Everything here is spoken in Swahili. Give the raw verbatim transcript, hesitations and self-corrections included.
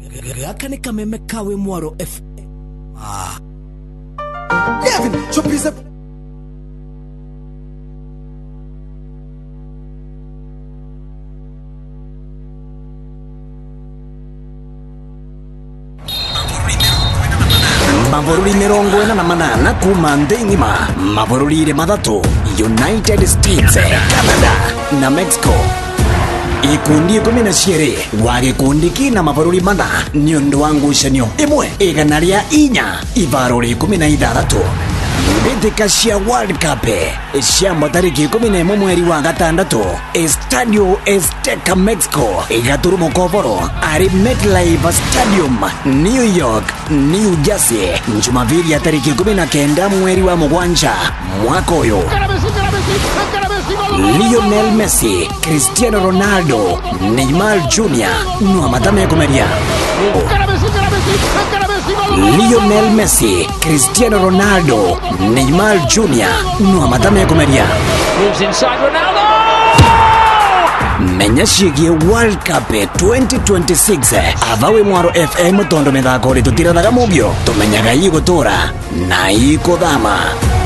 Gaka ni kameme kawe Mwaro F M. Ah. Kevin, chopisa. Mabururi mirongo ina na manana kumande ngima. Mabururi madatu United States, Canada na Mexico. Ikundi kumi na shere wage kundi kina mabururi mana nyondo wangu shenyo imwe iganaria inya ibaruri kumi na ithatatu Bitika cia World Cup cia matariki kumi na imwe mweri wa gatandatu Estadio Azteca Mexico igaturumo koboro ari MetLife Stadium New York New Jersey Jumapili ya tariki kumi na kenda mweri wa mugwanja mwaka uyu. Lionel Messi, Cristiano Ronaldo, Neymar Junior no matame kumeria. Lionel Messi, Cristiano Ronaldo, Neymar Junior no matame kumeria. Moves inside Ronaldo. Menyashigi World Cup twenty twenty-six abawe Mwaro F M tondo methako ritutira daga mubyo tumenyaga igotora na ikodama.